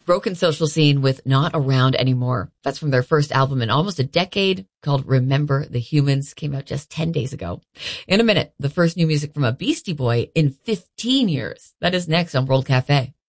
Broken Social Scene with Not Around Anymore. That's from their first album in almost a decade called Remember the Humans. Came out just 10 days ago. In a minute, the first new music from a Beastie Boy in 15 years. That is next on World Cafe.